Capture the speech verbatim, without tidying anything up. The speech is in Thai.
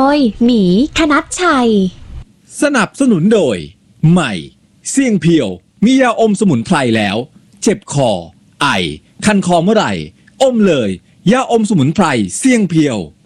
ยหมีคณัชชัยสนับสนุนโดยใหม่เสี่ยงเพียวมียาอมสมุนไพรแล้วเจ็บคอไอคันคอเมื่อไหร่อมเลยยาอมสมุนไพรเสี่ยงเพียว